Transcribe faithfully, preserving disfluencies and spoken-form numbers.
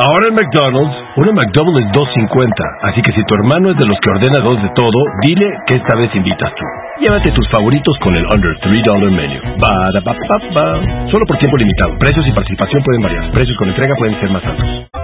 Ahora en McDonald's, una McDouble es dos cincuenta, así que si tu hermano es de los que ordena dos de todo, dile que esta vez invitas tú. Llévate tus favoritos con el Under three dollar Menu. Ba-da-ba-ba-ba. Solo por tiempo limitado. Precios y participación pueden variar. Precios con entrega pueden ser más altos.